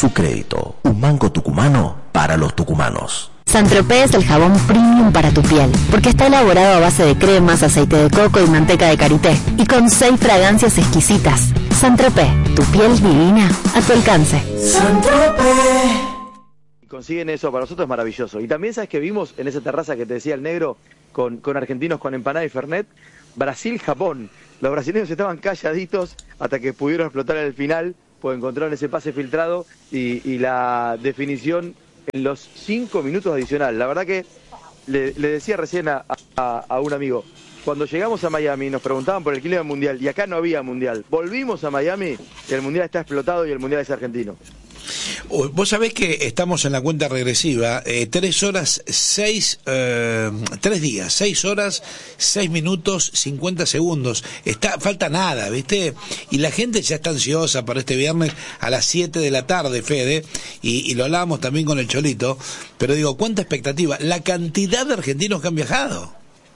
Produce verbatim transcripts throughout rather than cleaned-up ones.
Su crédito, un banco tucumano para los tucumanos. Saint-Tropez es el jabón premium para tu piel, porque está elaborado a base de cremas, aceite de coco y manteca de karité, y con seis fragancias exquisitas. Saint-Tropez, tu piel divina a tu alcance. Saint-Tropez. Consiguen eso, para nosotros es maravilloso. Y también sabes que vimos en esa terraza que te decía el negro, con, con argentinos con empanada y fernet, Brasil-Japón. Los brasileños estaban calladitos hasta que pudieron explotar en el final, pues encontraron ese pase filtrado y, y la definición en los cinco minutos adicional. La verdad que le, le decía recién a, a, a un amigo, cuando llegamos a Miami nos preguntaban por el clima mundial y acá no había mundial. Volvimos a Miami y el mundial está explotado y el mundial es argentino. Vos sabés que estamos en la cuenta regresiva, eh, tres horas, seis, eh, tres días, seis horas, seis minutos, cincuenta segundos. Está, falta nada, ¿viste? Y la gente ya está ansiosa para este viernes a las siete de la tarde, Fede, y, y lo hablábamos también con el Cholito, pero digo, ¿cuánta expectativa? La cantidad de argentinos que han viajado.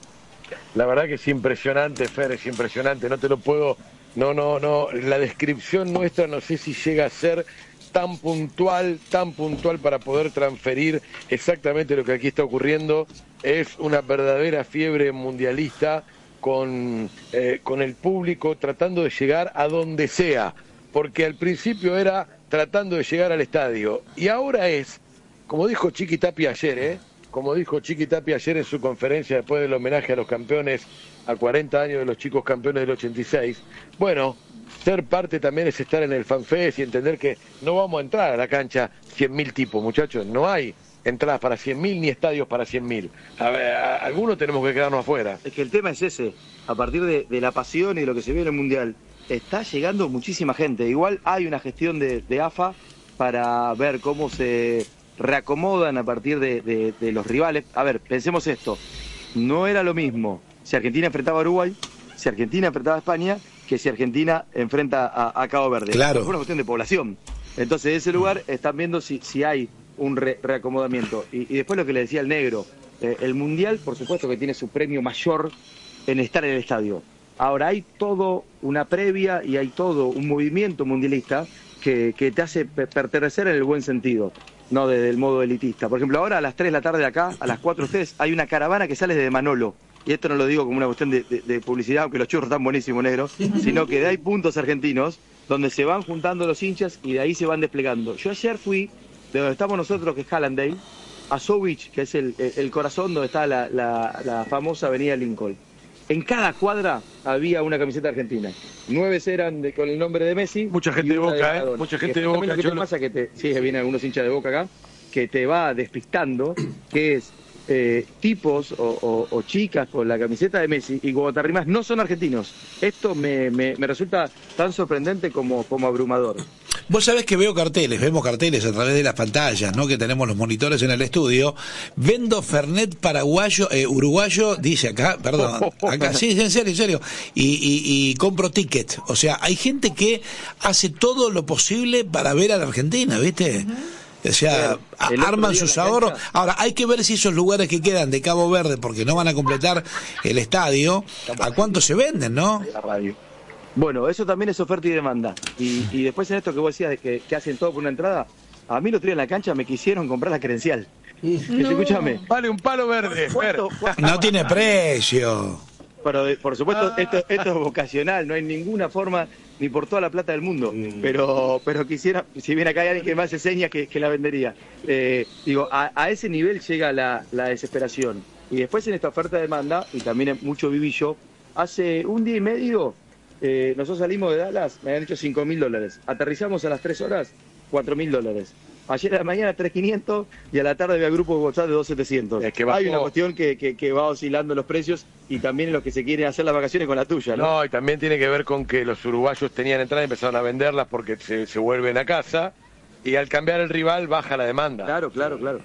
La verdad que es impresionante, Fer, es impresionante, no te lo puedo, no, no, no, la descripción nuestra no sé si llega a ser tan puntual, tan puntual para poder transferir exactamente lo que aquí está ocurriendo. Es una verdadera fiebre mundialista con, eh, con el público tratando de llegar a donde sea, porque al principio era tratando de llegar al estadio, y ahora es, como dijo Chiqui Tapia ayer, ¿eh? como dijo Chiqui Tapia ayer en su conferencia después del homenaje a los campeones, a cuarenta años de los chicos campeones del ochenta y seis, bueno, ser parte también es estar en el FanFest y entender que no vamos a entrar a la cancha cien mil tipos, muchachos, no hay entradas para cien mil ni estadios para cien mil. A ver, a, algunos tenemos que quedarnos afuera. Es que el tema es ese, a partir de, de la pasión y de lo que se ve en el Mundial, está llegando muchísima gente. Igual hay una gestión de, de A F A para ver cómo se reacomodan a partir de, de, de los rivales. A ver, pensemos esto, no era lo mismo si Argentina enfrentaba a Uruguay, si Argentina enfrentaba a España, que si Argentina enfrenta a, a Cabo Verde. Claro. Es una cuestión de población. Entonces, en ese lugar están viendo si, si hay un re, reacomodamiento. Y, y después lo que le decía el negro, eh, el Mundial, por supuesto que tiene su premio mayor en estar en el estadio. Ahora, hay todo una previa y hay todo un movimiento mundialista que, que te hace pertenecer en el buen sentido, no desde el modo elitista. Por ejemplo, ahora a las tres de la tarde de acá, a las cuatro ustedes, hay una caravana que sale desde Manolo. Y esto no lo digo como una cuestión de, de, de publicidad, aunque los churros están buenísimos, negro, sino que hay puntos argentinos donde se van juntando los hinchas y de ahí se van desplegando. Yo ayer fui de donde estamos nosotros, que es Hallandale, a Sowich, que es el, el, el corazón donde está la, la, la famosa avenida Lincoln. En cada cuadra había una camiseta argentina. Nueve eran de, con el nombre de Messi. Mucha gente de Boca, ¿eh? Mucha gente de Boca. ¿Qué te pasa? Que te, sí, vienen algunos hinchas de Boca acá, que te va despistando, que es eh, tipos o, o, o chicas con la camiseta de Messi, y cuando te arrimas no son argentinos. Esto me, me, me resulta tan sorprendente como, como abrumador. Vos sabés que veo carteles, vemos carteles a través de las pantallas, ¿no? Que tenemos los monitores en el estudio. Vendo Fernet paraguayo, eh, uruguayo, dice acá, perdón, acá, sí, en serio, en serio. Y, y, y compro ticket. O sea, hay gente que hace todo lo posible para ver a la Argentina, ¿viste? Uh-huh. O sea, el arman sus ahorros. Ahora, hay que ver si esos lugares que quedan de Cabo Verde, porque no van a completar el estadio, a cuánto se venden, ¿no? La radio. Bueno, eso también es oferta y demanda. Y, y después en esto que vos decías de que, que hacen todo por una entrada, a mí lo otro día en la cancha me quisieron comprar la credencial. No. Escúchame. Vale un palo verde. ¿Cuánto, cuánto, no tiene precio. Pero de, por supuesto, ah. esto, esto es vocacional, no hay ninguna forma, ni por toda la plata del mundo. Mm. Pero pero quisiera, si viene acá hay alguien que me hace señas, que, que la vendería. Eh, digo, a, a ese nivel llega la, la desesperación. Y después en esta oferta de demanda, y también en mucho vivillo, hace un día y medio... Eh, nosotros salimos de Dallas, me habían dicho cinco mil dólares. Aterrizamos a las tres horas, cuatro mil dólares. Ayer a la mañana tres mil quinientos y a la tarde había grupo de WhatsApp de dos mil setecientos. Es que bajó. Hay una cuestión que, que, que va oscilando los precios y también en los que se quieren hacer las vacaciones con la tuya, ¿no? No, y también tiene que ver con que los uruguayos tenían entrada y empezaron a venderlas porque se, se vuelven a casa, y al cambiar el rival baja la demanda. Claro, claro, claro.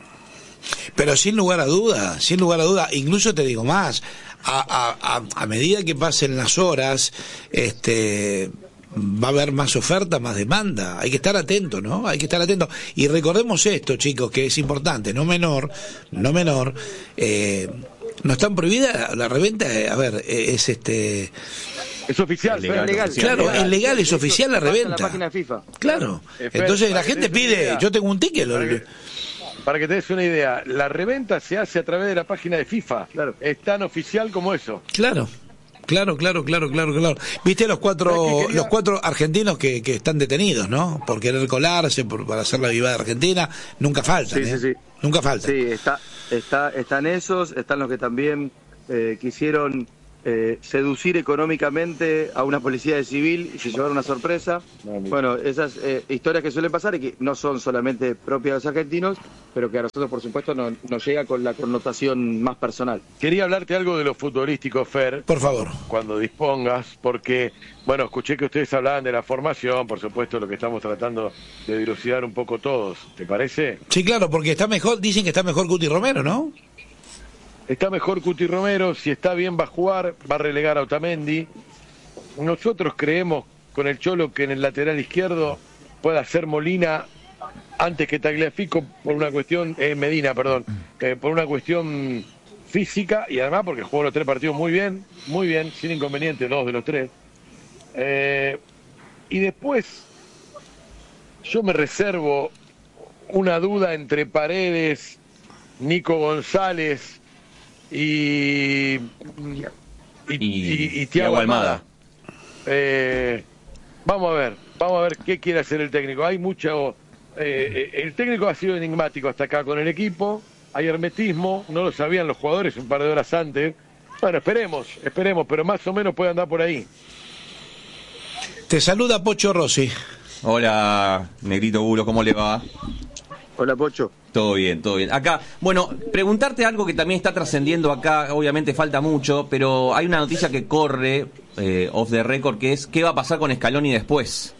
Pero sin lugar a duda, sin lugar a duda, incluso te digo más, a, a, a medida que pasen las horas, este, va a haber más oferta, más demanda. Hay que estar atento, ¿no? Hay que estar atento. Y recordemos esto, chicos, que es importante, no menor, no menor, eh, no están prohibidas la reventa, a ver, es este... Es oficial, Es legal, Fer. legal. oficial. Claro, legal. es legal, es Eso oficial la pasa en reventa. la página de FIFA. Claro. Eh, Fer, Entonces la para que gente te des una pide, idea. yo tengo un ticket. lo- Para que, para que te des una idea, la reventa se hace a través de la página de FIFA. Claro. Es tan oficial como eso. Claro. Claro, claro, claro, claro, claro. Viste los cuatro, ¿Sabes qué quería? los cuatro argentinos que, que están detenidos, ¿no? Por querer colarse, por, para hacer la vivada argentina, nunca faltan, Sí, ¿eh? sí, sí. Nunca faltan. Sí, está, está, están esos, están los que también eh, quisieron eh, seducir económicamente a una policía de civil y se llevaron una sorpresa. No, mira. Bueno, esas eh, historias que suelen pasar y que no son solamente propias de los argentinos, pero que a nosotros, por supuesto, no- nos llega con la connotación más personal. Quería hablarte algo de lo futbolístico, Fer, Por favor. cuando dispongas, porque, bueno, escuché que ustedes hablaban de la formación, por supuesto, lo que estamos tratando de dilucidar un poco todos. ¿Te parece? Sí, claro, porque está mejor, dicen que está mejor Cuti Romero, ¿no? Está mejor Cuti Romero, si está bien va a jugar, va a relegar a Otamendi. Nosotros creemos con el Cholo que en el lateral izquierdo pueda ser Molina antes que Tagliafico por una cuestión, eh, Medina, perdón, eh, por una cuestión física y además porque jugó los tres partidos muy bien, muy bien, sin inconveniente, dos de los tres. Eh, y después yo me reservo una duda entre Paredes, Nico González y, y, y, y, y Thiago Almada. Eh, vamos a ver, vamos a ver qué quiere hacer el técnico. Hay mucho, eh, el técnico ha sido enigmático hasta acá con el equipo, hay hermetismo, no lo sabían los jugadores un par de horas antes. Bueno, esperemos, esperemos, pero más o menos puede andar por ahí. Te saluda Pocho Rossi. Hola, Negrito Bulo, ¿cómo le va? Hola, Pocho. Todo bien, todo bien. Acá, bueno, preguntarte algo que también está trascendiendo acá, obviamente falta mucho, pero hay una noticia que corre, eh, off the record, que es ¿qué va a pasar con Scaloni después?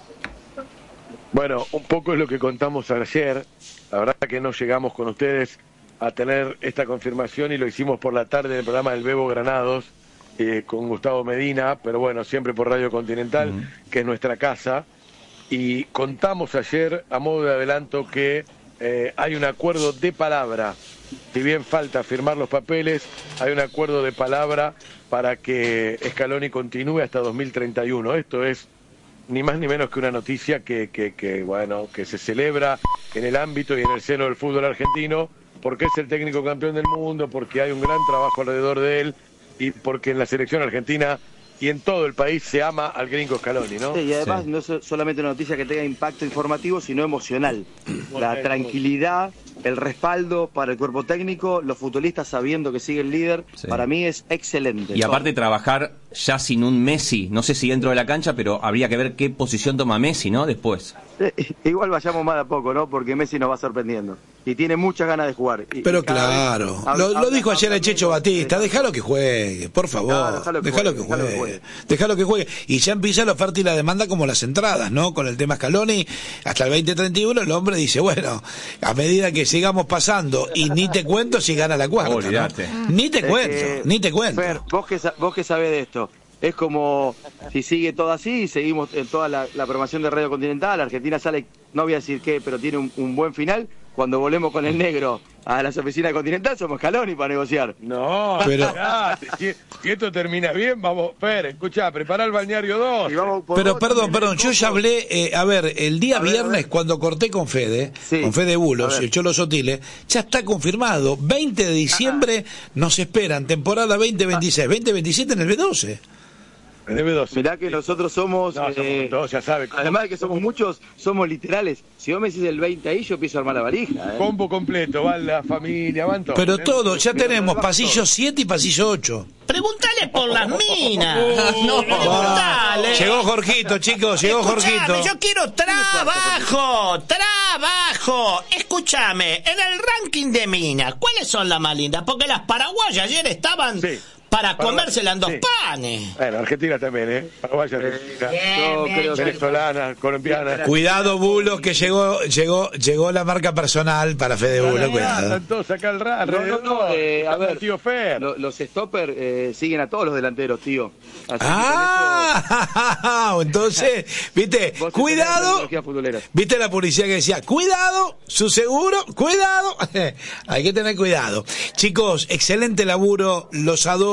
Bueno, un poco es lo que contamos ayer. La verdad que no llegamos con ustedes a tener esta confirmación y lo hicimos por la tarde en el programa del Bebo Granados eh, con Gustavo Medina, pero bueno, siempre por Radio Continental, Uh-huh. que es nuestra casa. Y contamos ayer, a modo de adelanto, que eh, hay un acuerdo de palabra. Si bien falta firmar los papeles, hay un acuerdo de palabra para que Scaloni continúe hasta dos mil treinta y uno. Esto es ni más ni menos que una noticia que, que, que, bueno, que se celebra en el ámbito y en el seno del fútbol argentino, porque es el técnico campeón del mundo, porque hay un gran trabajo alrededor de él y porque en la selección argentina y en todo el país se ama al gringo Scaloni, ¿no? Sí, y además Sí. no es solamente una noticia que tenga impacto informativo, sino emocional. La tranquilidad, el respaldo para el cuerpo técnico, los futbolistas sabiendo que sigue el líder, Sí. para mí es excelente. Y aparte trabajar ya sin un Messi, no sé si dentro de la cancha, pero habría que ver qué posición toma Messi, ¿no? Después. Eh, Igual vayamos más de a poco, ¿no? Porque Messi nos va sorprendiendo. Y tiene muchas ganas de jugar. Y- Pero y cada claro, vez habla- lo, lo habla- dijo ayer habla el Checho menos, Batista, eh, déjalo que juegue, por favor, No, déjalo que déjalo que juegue, déjalo que juegue, juegue. déjalo que juegue. Y ya empieza la oferta y la demanda como las entradas, ¿no? Con el tema Scaloni, hasta el veinte treinta y uno el hombre dice, bueno, a medida que sigamos pasando, y ni te cuento si gana la cuarta, ¿no? Olvídate. Ni te Es cuento, que, ni te cuento. Fer, vos que, sa- vos que sabés de esto, es como si sigue todo así y seguimos en toda la, la programación de Radio Continental, Argentina sale, no voy a decir qué, pero tiene un, un buen final. Cuando volvemos con el negro a las oficinas de Continental, somos Scaloni para negociar. No, Pero- esperate, si, si esto termina bien, vamos, Fer, escuchá, prepara el balneario dos. Y vamos por Pero vos perdón, también, perdón, yo ya Coco. hablé, eh, a ver, el día A ver, a viernes ver. cuando corté con Fede, Sí, con Fede a Bulos ver. y el Cholo Sotile, ya está confirmado, veinte de diciembre nos esperan, temporada veinte veintiséis, veinte veintisiete en el B doce. En el B doce. Mirá que nosotros somos, No, somos eh, todos, ya sabe. además de que somos muchos, somos literales. Si vos me decís el veinte ahí, yo empiezo a armar la varija. ¿eh? Combo completo, va la familia, van todos. Pero ¿eh? todo, ya Mira, tenemos vamos pasillo todos. siete y pasillo ocho. Pregúntale por las minas. No. Pregúntale. Llegó Jorgito, chicos, llegó Escuchame, Jorgito. yo quiero trabajo, trabajo. Escúchame, en el ranking de minas, ¿cuáles son las más lindas? Porque las paraguayas ayer estaban Sí. para Paraguay, comérsela en dos sí. panes. Bueno, Argentina también, ¿eh? Paraguay, Argentina. Yo creo que- Venezolana, colombiana. Cuidado, Bulos, que llegó, llegó, llegó la marca personal para Fede Bulos, cuidado. Están todos acá al ra- No, no, alrededor. no, eh, a Está ver, tío Fer. lo- los stopper eh, siguen a todos los delanteros, tío. Así que Ah, entonces, viste, con eso, vos tenés cuidado, tecnología futbolera. viste la publicidad que decía, cuidado, su seguro, cuidado, hay que tener cuidado. Chicos, excelente laburo, los adoro.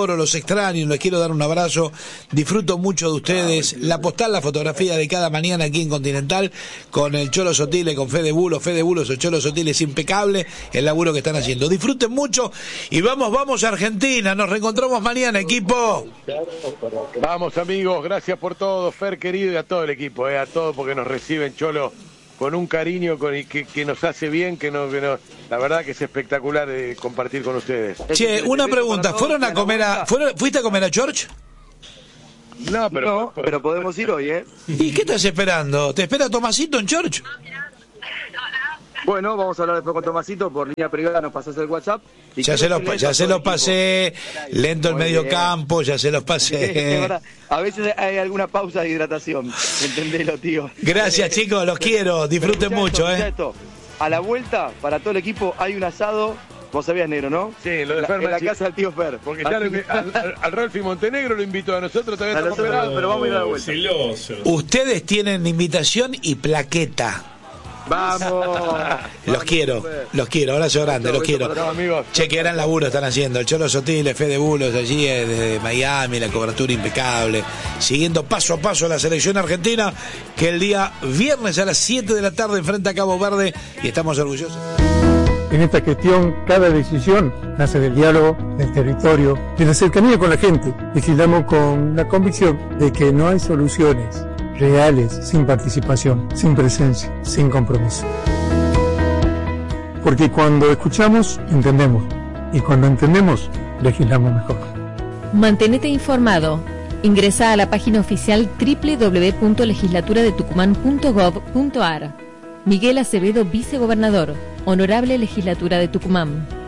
adoro, los extraño, les quiero dar un abrazo, disfruto mucho de ustedes, la postal, la fotografía de cada mañana aquí en Continental, con el Cholo Sotile, con Fede Bulos, Fede Bulos, el Cholo Sotile, es impecable el laburo que están haciendo. Disfruten mucho y vamos, vamos a Argentina, nos reencontramos mañana, equipo. Vamos, amigos, gracias por todo, Fer querido, y a todo el equipo, eh, a todos porque nos reciben, Cholo, con un cariño con, que, que nos hace bien, que nos, que nos, la verdad que es espectacular eh, compartir con ustedes. Che, una pregunta, ¿fueron a comer a, fueron, ¿fuiste a comer a George? No, pero, no, pero podemos ir hoy, ¿eh? ¿Y qué estás esperando? ¿Te espera Tomasito en George? Bueno, vamos a hablar después con Tomasito, por línea privada nos pasás el WhatsApp. Y ya se los, ya se los pasé, lento el medio campo, ya se los pasé. A veces hay alguna pausa de hidratación, entendelo, tío. Gracias, chicos, los quiero, disfruten mucho, ¿eh? Esto, a la vuelta, para todo el equipo, hay un asado. Vos sabías, negro, ¿no? Sí, lo de la, Fer en la Machi. casa del tío Fer. Porque ya lo, al, al, al Rolfi Montenegro lo invitó a nosotros, todavía a estamos nosotros, esperando. pero vamos a ir a la vuelta. Celoso. Ustedes tienen invitación y plaqueta. Vamos. Los quiero, los quiero, abrazo grande, los quiero. Che, qué gran laburo están haciendo. El Cholo Sotile, Fede Bulos allí eh, desde Miami, la cobertura impecable. Siguiendo paso a paso la selección argentina, que el día viernes a las siete de la tarde enfrenta a Cabo Verde y estamos orgullosos. En esta gestión, cada decisión nace del diálogo, del territorio, de la cercanía con la gente. Legislamos con la convicción de que no hay soluciones reales sin participación, sin presencia, sin compromiso. Porque cuando escuchamos, entendemos. Y cuando entendemos, legislamos mejor. Mantenete informado. Ingresa a la página oficial doble u doble u doble u punto legislatura de tucumán punto gov punto ar. Miguel Acevedo, vicegobernador. Honorable Legislatura de Tucumán.